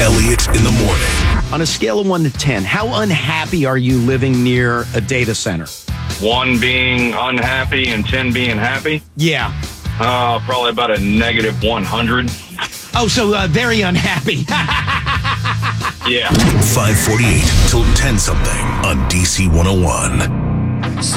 Elliott in the morning. On a scale of 1 to 10, how unhappy are you living near a data center? 1 being unhappy and 10 being happy. Yeah. Probably about a negative 100. Oh, so very unhappy. Yeah. 548 till 10 something on DC 101.